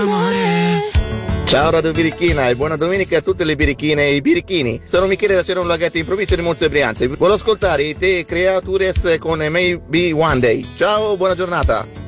Ciao Radio Birichina e buona domenica a tutte le birichine e i birichini. Sono Michele da Cerro Laghetto in provincia di Monza e Brianza. Voglio ascoltare i The Creatures con Maybe One Day. Ciao, buona giornata.